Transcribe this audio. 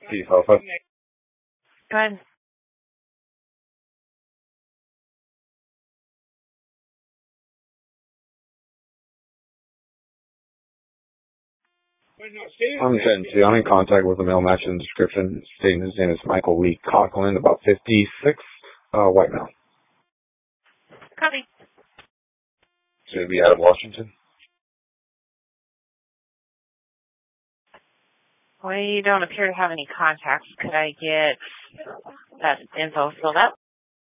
Peace, Alpha. Go ahead. I'm 10-2. I'm in contact with a male match in the description stating his name is Michael Lee Coughlin, about 56, white male. Copy. Should be out of Washington. We don't appear to have any contacts. Could I get that info filled out?